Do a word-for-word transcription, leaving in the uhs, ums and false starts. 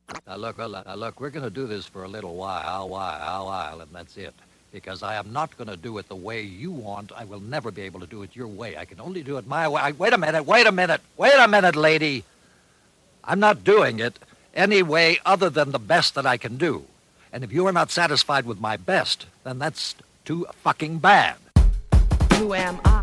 Now look, uh, now look, we're going to do this for a little while, while, while, and that's it. Because I am not going to do it the way you want. I will never be able to do it your way. I can only do it my way. I, wait a minute, wait a minute, wait a minute, lady. I'm not doing it any way other than the best that I can do. And if you are not satisfied with my best, then that's too fucking bad. Who am I?